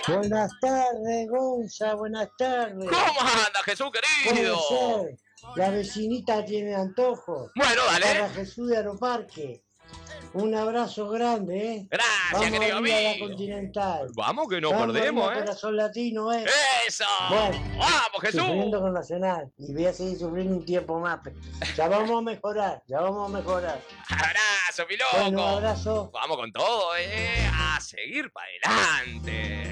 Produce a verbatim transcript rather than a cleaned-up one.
Buenas tardes, Gonza, buenas tardes. ¿Cómo anda, Jesús querido? ¿Cómo ser? La vecinita tiene antojo. Bueno, dale. Para Jesús de Aeroparque. Un abrazo grande, ¿eh? Gracias, Vamos querido arriba a la amigo. Continental. Vamos que no Vamos perdemos, arriba, ¿eh? Corazón latino, ¿eh? ¡Eso! Bueno, ¡Vamos, Jesús! Sufriendo con Nacional. Y voy a seguir sufriendo un tiempo más. Ya vamos a mejorar, ya vamos a mejorar. Abrazo, mi loco. Bueno, abrazo. Vamos con todo, ¿eh? A seguir para adelante.